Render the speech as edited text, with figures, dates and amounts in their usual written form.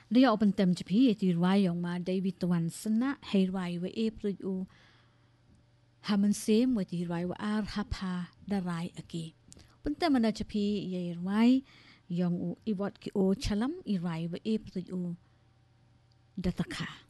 เรียกเป็นเต็มจะพี่ที่รายออกมาเดวิดวันสนะให้รายว่าปริยูหามันเซมว่าที่รายว่าอาร์ฮับฮาดารายอกีเป็นเต็มมันจะพี่ยัยรายยองอีวอดกิโอฉลัมอีรายว่าปริยูดัตตะค่ะ